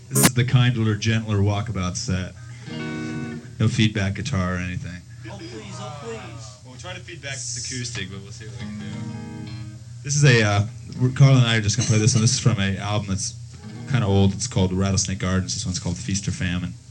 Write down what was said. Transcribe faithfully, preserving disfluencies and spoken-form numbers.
This is the kinder, gentler walkabout set. No feedback guitar or anything. Oh please, oh please. Well, we'll try to feedback this acoustic, but we'll see what we can do. This is a, uh, Carl and I are just going to play this one. This is from an album that's kind of old. It's called Rattlesnake Gardens. This one's called Feast or Famine.